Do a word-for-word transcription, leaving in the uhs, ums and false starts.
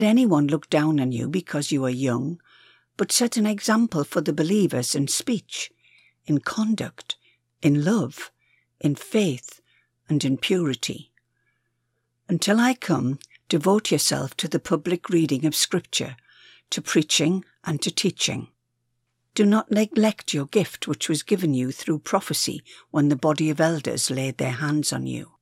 anyone look down on you because you are young, but set an example for the believers in speech, in conduct, in love, in faith, and in purity. Until I come, devote yourself to the public reading of Scripture, to preaching and to teaching. Do not neglect your gift which was given you through prophecy when the body of elders laid their hands on you.